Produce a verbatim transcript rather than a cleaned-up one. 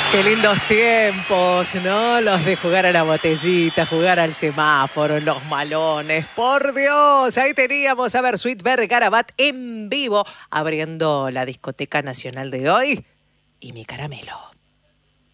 Qué lindos tiempos, ¿no? Los de jugar a la botellita, jugar al semáforo, los malones. Por Dios, ahí teníamos a Bersuit Vergarabat en vivo, abriendo la discoteca nacional de hoy. Y mi caramelo.